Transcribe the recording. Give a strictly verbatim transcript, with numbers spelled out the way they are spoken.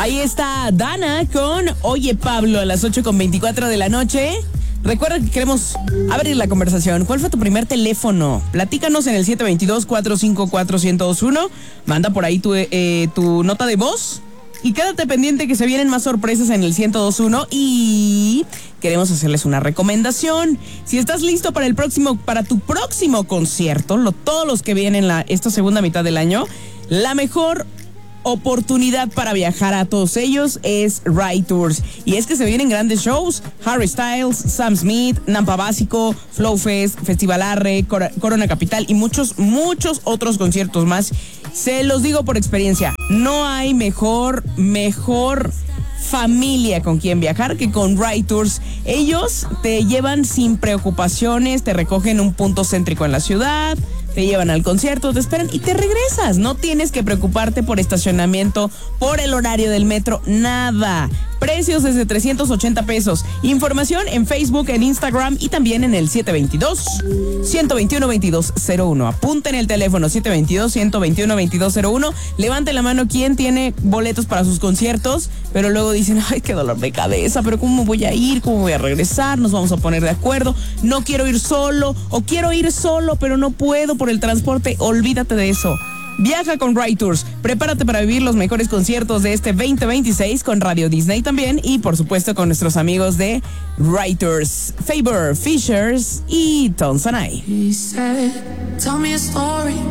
Ahí está Dana con Oye Pablo a las ocho con veinticuatro de la noche. Recuerda que queremos abrir la conversación. ¿Cuál fue tu primer teléfono? Platícanos en el siete dos dos, cuatro cinco cuatro, uno cero dos uno. Manda por ahí tu, eh, tu nota de voz. Y quédate pendiente que se vienen más sorpresas en el ciento dos punto uno. Y queremos hacerles una recomendación. Si estás listo para el próximo, para tu próximo concierto, lo, todos los que vienen la, esta segunda mitad del año, la mejor oportunidad para viajar a todos ellos es Ride Tours. Y es que se vienen grandes shows: Harry Styles, Sam Smith, Nampa Básico, Flow Fest, Festival Arre, Cor- Corona Capital y muchos, muchos otros conciertos más. Se los digo por experiencia, no hay mejor, mejor familia con quien viajar que con Ride Tours. Ellos te llevan sin preocupaciones, te recogen un punto céntrico en la ciudad, te llevan al concierto, te esperan y te regresas. No tienes que preocuparte por estacionamiento, por el horario del metro, nada. Precios desde trescientos ochenta pesos. Información en Facebook, en Instagram y también en el siete dos dos, uno dos uno, dos dos cero uno. Apunten el teléfono siete dos dos, uno dos uno, dos dos cero uno. Levanten la mano quien tiene boletos para sus conciertos, pero luego dicen, ay, qué dolor de cabeza, pero ¿cómo voy a ir? ¿Cómo voy a regresar? Nos vamos a poner de acuerdo. No quiero ir solo o quiero ir solo, pero no puedo por el transporte. Olvídate de eso. Viaja con Ride Tours. Prepárate para vivir los mejores conciertos de este veinte veintiséis con Radio Disney también y por supuesto con nuestros amigos de Ride Tours, Faber, Fishers y Tons and I.